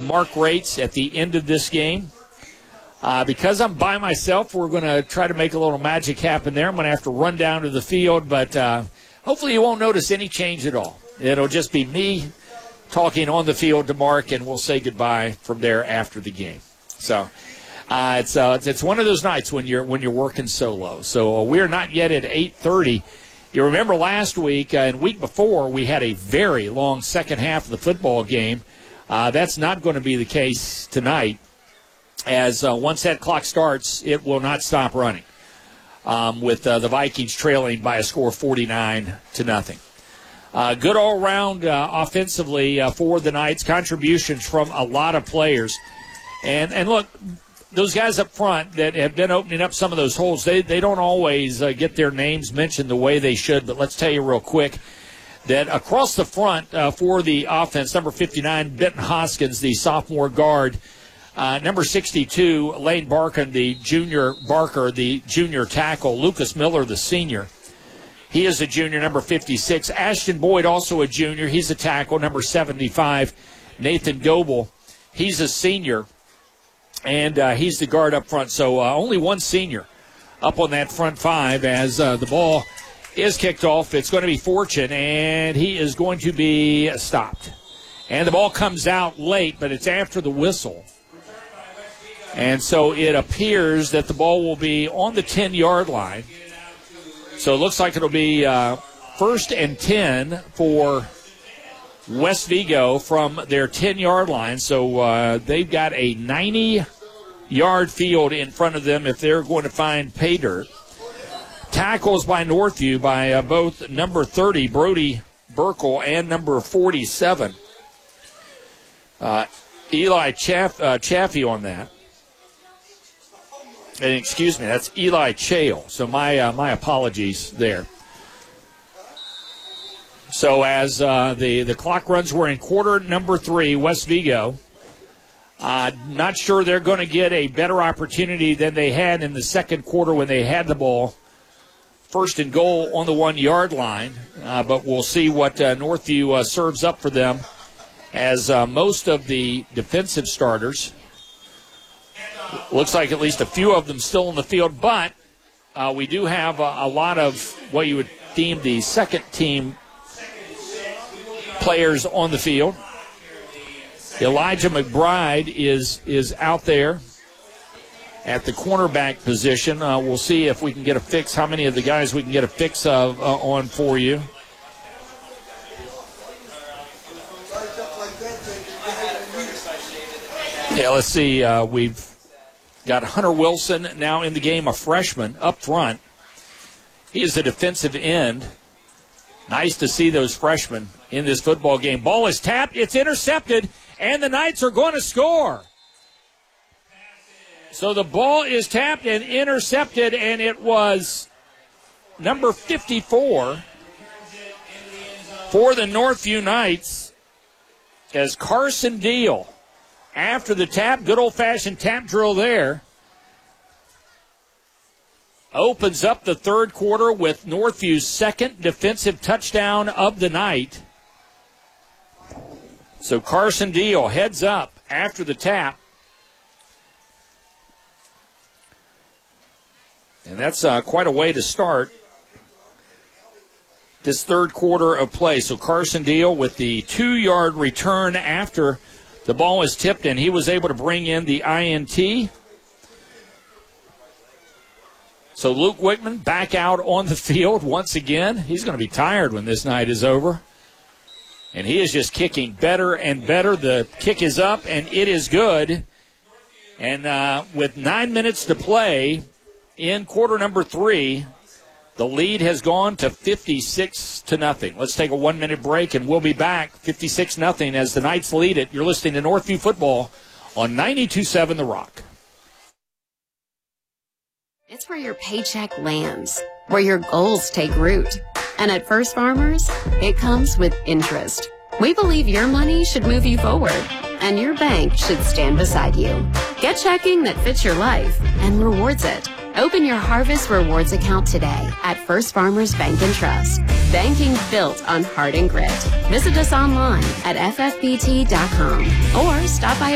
mark rates at the end of this game. Because I'm by myself, we're going to try to make a little magic happen there. I'm going to have to run down to the field, but hopefully you won't notice any change at all. It'll just be me talking on the field to Mark, and we'll say goodbye from there after the game. So it's one of those nights when you're working solo. So we're not yet at 8:30. You remember last week and week before we had a very long second half of the football game. That's not going to be the case tonight, as once that clock starts, it will not stop running, with the Vikings trailing by a score of 49-0. Good all-around offensively for the Knights. Contributions from a lot of players. And look, those guys up front that have been opening up some of those holes, they don't always get their names mentioned the way they should. But let's tell you real quick that across the front for the offense, number 59, Benton Hoskins, the sophomore guard. Number 62, Lane Barker, the junior tackle. Lucas Miller, the senior. He is a junior, number 56. Ashton Boyd, also a junior. He's a tackle, number 75. Nathan Goebel, he's a senior, and he's the guard up front. So only one senior up on that front five as the ball is kicked off. It's going to be Fortune, and he is going to be stopped. And the ball comes out late, but it's after the whistle. And so it appears that the ball will be on the 10-yard line. So it looks like it'll be 1st and 10 for West Vigo from their 10-yard line. So they've got a 90-yard field in front of them if they're going to find pay dirt. Tackles by Northview by both number 30, Brody Burkle, and number 47, Eli Chaffee on that. And excuse me, that's Eli Chale. So my apologies there. So as the clock runs, we're in quarter number 3, West Vigo. Not sure they're going to get a better opportunity than they had in the second quarter when they had the ball. 1st and goal on the 1-yard line. But we'll see what Northview serves up for them, as most of the defensive starters, looks like at least a few of them still in the field, but we do have a lot of what you would deem the second-team players on the field. Elijah McBride is out there at the cornerback position. We'll see if we can get a fix, how many of the guys we can get a fix of on for you. Yeah, let's see. We've got Hunter Wilson now in the game, a freshman up front. He is a defensive end. Nice to see those freshmen in this football game. Ball is tapped. It's intercepted, and the Knights are going to score. So the ball is tapped and intercepted, and it was number 54 for the Northview Knights as Carson Deal, after the tap, good old-fashioned tap drill there, opens up the third quarter with Northview's second defensive touchdown of the night. So Carson Deal heads up after the tap. And that's quite a way to start this third quarter of play. So Carson Deal with the 2-yard return after the ball was tipped, and he was able to bring in the INT. So Luke Wickman back out on the field once again. He's going to be tired when this night is over. And he is just kicking better and better. The kick is up, and it is good. And with 9 minutes to play in quarter number 3, the lead has gone to 56-0. Let's take a 1-minute break, and we'll be back 56-0 as the Knights lead it. You're listening to Northview Football on 92.7 The Rock. It's where your paycheck lands, where your goals take root. And at First Farmers, it comes with interest. We believe your money should move you forward, and your bank should stand beside you. Get checking that fits your life and rewards it. Open your Harvest Rewards account today at First Farmers Bank and Trust. Banking built on heart and grit. Visit us online at ffbt.com or stop by